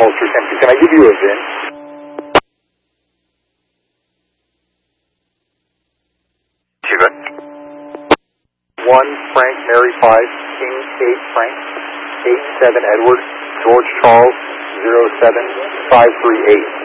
upholstery. Thank you. Can I give you a VIN? You good? 1 Frank Mary 5 King 8 Frank 87 Edward George Charles 07538.